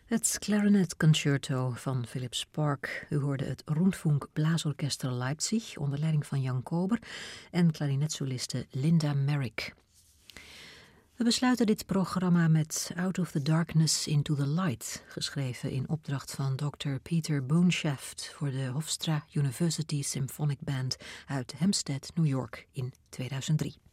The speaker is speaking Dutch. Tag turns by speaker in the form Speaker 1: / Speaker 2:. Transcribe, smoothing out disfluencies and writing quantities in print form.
Speaker 1: Het Clarinet Concerto van Philip Sparke. U hoorde het Rundfunk Blaasorchester Leipzig onder leiding van Jan Kober en klarinetsoliste Linda Merrick. We besluiten dit programma met Out of the Darkness into the Light, geschreven in opdracht van Dr. Peter Boonshaft voor de Hofstra University Symphonic Band uit Hempstead, New York in 2003.